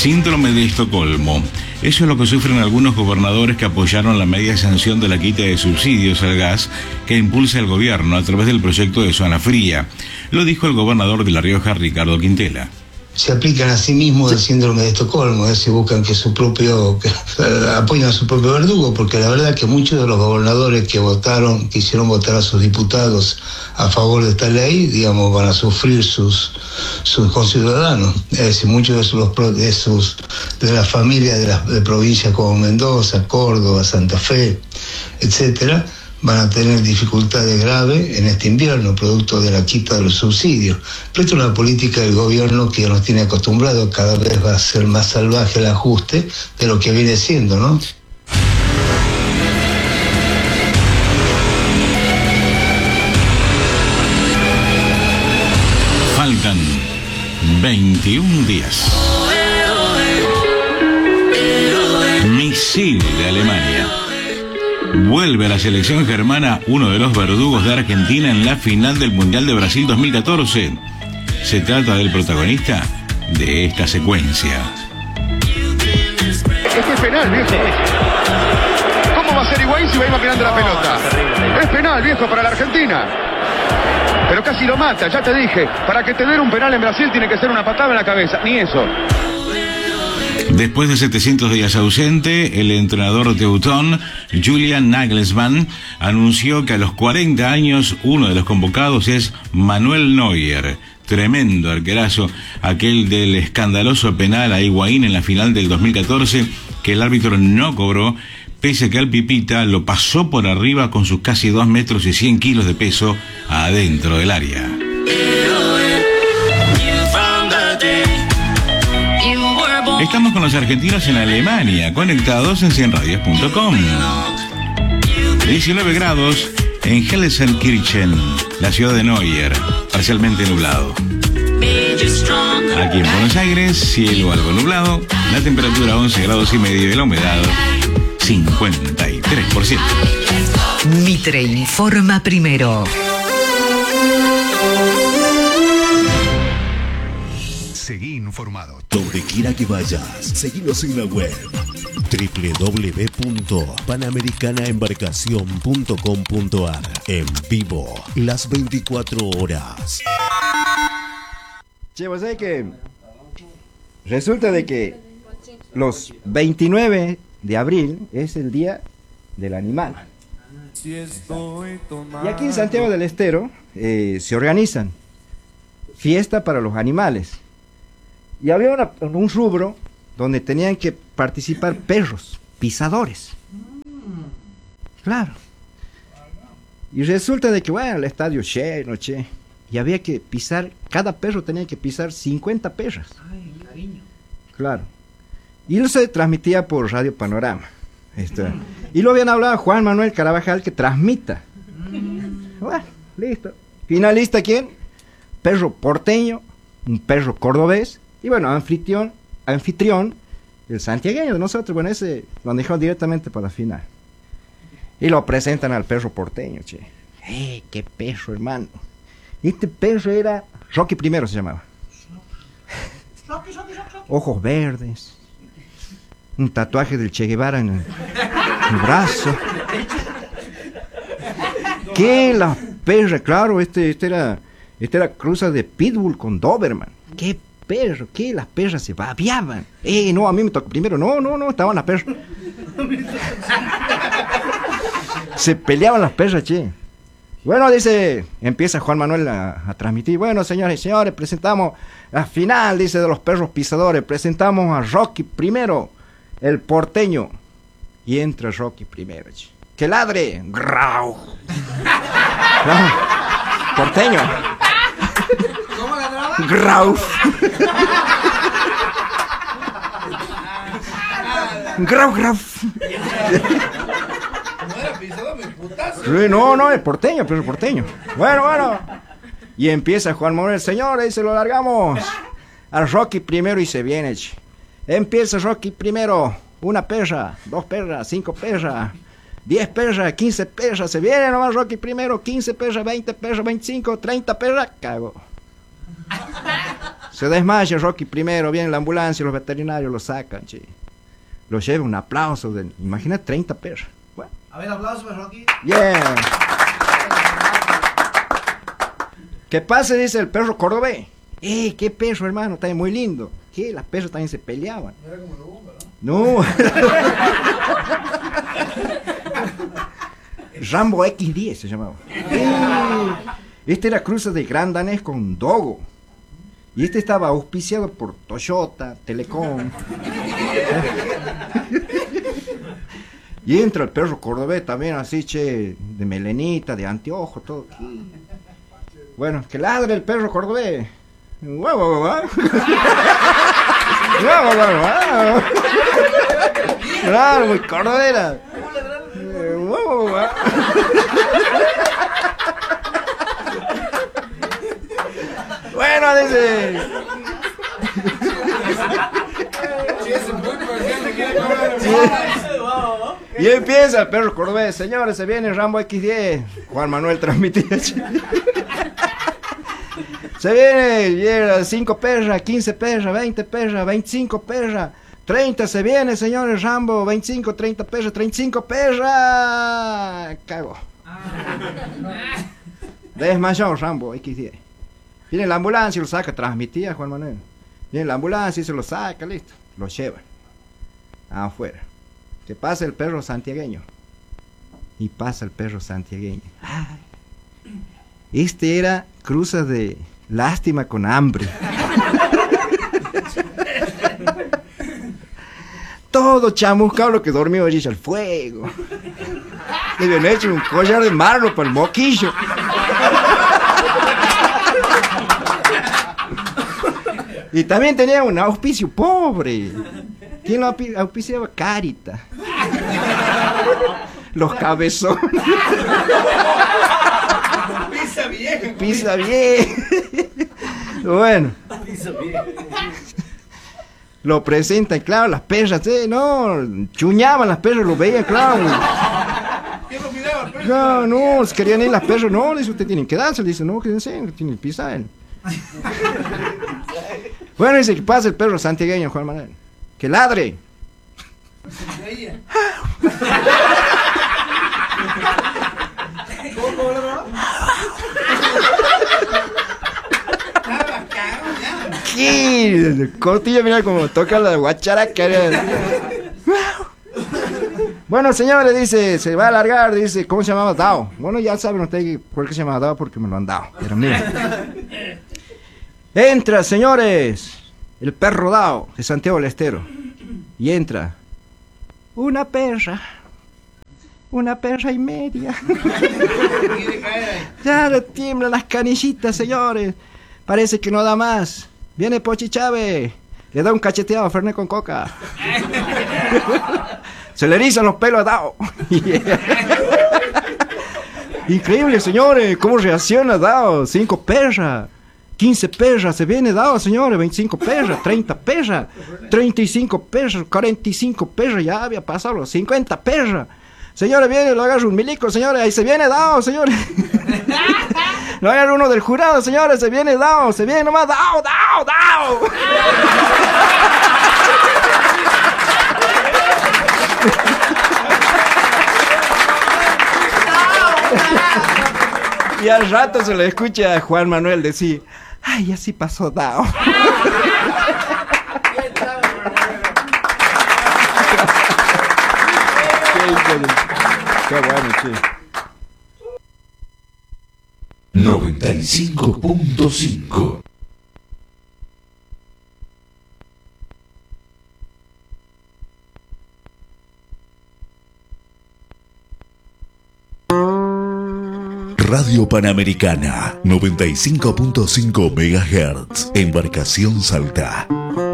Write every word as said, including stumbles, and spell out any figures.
Síndrome de Estocolmo. Eso es lo que sufren algunos gobernadores que apoyaron la media sanción de la quita de subsidios al gas que impulsa el gobierno a través del proyecto de Zona Fría. Lo dijo el gobernador de La Rioja, Ricardo Quintela. Se aplican a sí mismos el síndrome de Estocolmo, es decir, buscan que su propio, que, eh, apoyen a su propio verdugo, porque la verdad es que muchos de los gobernadores que votaron, que hicieron votar a sus diputados a favor de esta ley, digamos, van a sufrir sus, sus conciudadanos. Es decir, muchos de sus, de sus, de las familias de las de provincias como Mendoza, Córdoba, Santa Fe, etcétera, van a tener dificultades graves en este invierno, producto de la quita de los subsidios. Pero esto es una política del gobierno que nos tiene acostumbrado, cada vez va a ser más salvaje el ajuste de lo que viene siendo, ¿no? Faltan veintiún días. Misil de Alemania. Vuelve a la selección germana uno de los verdugos de Argentina en la final del Mundial de Brasil dos mil catorce. Se trata del protagonista de esta secuencia. Este es penal, viejo. ¿Cómo va a ser Higuaín si va a ir maquinando la pelota? Es penal, viejo, para la Argentina. Pero casi lo mata, ya te dije. Para que te den un penal en Brasil tiene que ser una patada en la cabeza. Ni eso. Después de setecientos días ausente, el entrenador teutón, Julian Nagelsmann, anunció que a los cuarenta años uno de los convocados es Manuel Neuer, tremendo arquerazo, aquel del escandaloso penal a Higuaín en la final del dos mil catorce, que el árbitro no cobró, pese a que al Pipita lo pasó por arriba con sus casi dos metros y cien kilos de peso adentro del área. Estamos con los argentinos en Alemania, conectados en cien radios punto com. diecinueve grados en Gelsenkirchen, la ciudad de Neuer, parcialmente nublado. Aquí en Buenos Aires, cielo algo nublado, la temperatura once grados y medio y la humedad cincuenta y tres por ciento. Mitre informa primero. Seguí informado. Donde quiera que vayas, seguinos en la web doble u doble u doble u punto panamericana embarcación punto com punto a r. En vivo, las veinticuatro horas. Che, vos sabés que resulta de que los veintinueve de abril es el Día del Animal. Y aquí en Santiago del Estero eh, se organizan fiesta para los animales. Y había una, un rubro donde tenían que participar perros, pisadores. Claro. Y resulta de que, bueno, el estadio lleno, che. Y había que pisar, cada perro tenía que pisar cincuenta perras. Ay, cariño. Claro. Y eso se transmitía por Radio Panorama. Esto. Y lo habían hablado a Juan Manuel Carabajal que transmita. Bueno, listo. Finalista, ¿quién? Perro porteño, un perro cordobés. Y bueno, anfitrión, anfitrión, el santiagueño de nosotros, bueno, ese lo han dejado directamente para la final. Y lo presentan al perro porteño, che. ¡Eh, qué perro, hermano! Este perro era Rocky primero, se llamaba. Ojos verdes, un tatuaje del Che Guevara en el, en el brazo. ¿Qué la perra? Claro, este, este era, este era cruza de Pitbull con Doberman. ¡Qué perro! ¿Qué? Las perras se babeaban. Eh, no, a mí me tocó primero. No, no, no, estaban las perras. Se peleaban las perras, che. Bueno, dice, empieza Juan Manuel a, a transmitir. Bueno, señores y señores, presentamos la final, dice, de los perros pisadores. Presentamos a Rocky primero, el porteño. Y entra Rocky primero, che. ¡Que ladre! ¡Grau! No, porteño. ¿Cómo ladraba? ¡Grau! ¡Grau, grau! ¿No era pisado mi putazo? No, no, es porteño, pero es porteño. Bueno, bueno. Y empieza Juan Manuel, señores, y se lo largamos a Rocky primero y se viene. Che. Empieza Rocky primero. Una perra, dos perras, cinco perras, diez perras, quince perras. Se viene nomás Rocky primero. quince perras, veinte perras, veinticinco, treinta perras. Cago. Se desmaya Rocky primero, viene la ambulancia, los veterinarios lo sacan, che. Lo lleva un aplauso, de, imagina treinta perros. Bueno. A ver, aplausos para Rocky. Yeah. ¿Qué pasa? Dice el perro cordobés. ¡Eh, qué perro, hermano! Está muy lindo. ¿Qué? Las perros también se peleaban. Era como lo bomba, ¿no? No. Rambo equis diez se llamaba. Eh, este era cruza de gran danés con Dogo. Y este estaba auspiciado por Toyota, Telecom. Y entra el perro cordobés también así, che, de melenita, de anteojo, todo. Bueno, que ladre el perro cordobés. Guau, guau, guau. Guau, guau, guau, guau. Claro, muy cordobera. Guau, guau, guau. Bueno, dice. Y empieza el perro cordobés. Señores, se viene Rambo equis diez. Juan Manuel transmitía. Se viene cinco perras, quince perras, veinte perras, veinticinco perras, treinta se viene, señores, Rambo, veinticinco, treinta perras, treinta y cinco perras. Cago. Desmayó Rambo equis diez. Viene la ambulancia y lo saca, transmitía Juan Manuel. Viene la ambulancia y se lo saca, listo. Lo lleva afuera. Que pasa el perro santiagueño. Y pasa el perro santiagueño. Ay. Este era cruza de lástima con hambre. Todo chamuscado lo que dormió allí al fuego. Le habían hecho un collar de marro para el moquillo. Y también tenía un auspicio pobre. ¿Quién lo auspiciaba? Carita. Los cabezones. Pisa bien. Pisa bien. Bueno. Lo presentan, claro, las perras, ¿eh? No, chuñaban las perras, lo veían, claro. ¿Quién lo miraba al perro? No, no, si querían ir las perras, no, dice, usted tiene que darse, dice, no, quédense, tiene que pisar él. Bueno, dice que pasa el perro santiagueño, Juan Manuel. Que ladre. ¿Qué? Costilla, mira como toca la guacharaca. Bueno, señores, dice, se va a alargar, dice, ¿cómo se llamaba? Dao. Bueno, ya saben ustedes por qué se llamaba Dao, porque me lo han dado. Pero mira. Entra, señores, el perro Dao de Santiago del Estero. Y entra una perra. Una perra y media. Ya le tiemblan las canillitas, señores. Parece que no da más. Viene Pochi Chávez. Le da un cacheteado a Fernet con coca. Se le erizan los pelos a Dao. Increíble, señores. ¿Cómo reacciona Dao? Cinco perras. quince perras. Se viene Dao, señores. veinticinco perras. treinta perras. treinta y cinco perras. cuarenta y cinco perras. Ya había pasado los cincuenta perras. Señores, viene, lo agarra un milico, señores. Ahí se viene Dao, señores. Lo agarra uno del jurado, señores. Se viene Dao. Se viene nomás Dao, Dao, Dao. Y al rato se le escucha a Juan Manuel decir: ay, así pasó Dao. Qué bueno, che. noventa y cinco punto cinco. Radio Panamericana, noventa y cinco punto cinco megahertz, Embarcación Salta.